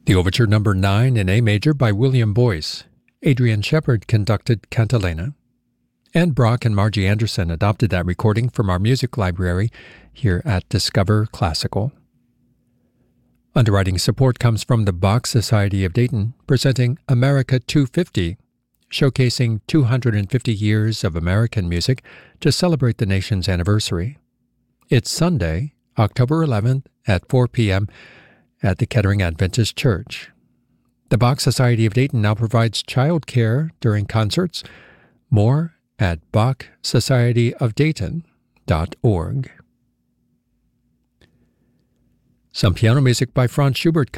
The Overture Number 9 in A major by William Boyce. Adrian Shepard conducted Cantilena. Anne Brock and Margie Anderson adopted that recording from our music library here at Discover Classical. Underwriting support comes from the Bach Society of Dayton, presenting America 250, showcasing 250 years of American music to celebrate the nation's anniversary. It's Sunday, October 11th at 4 p.m. at the Kettering Adventist Church. The Bach Society of Dayton now provides child care during concerts. More at bachsocietyofdayton.org. Some piano music by Franz Schubert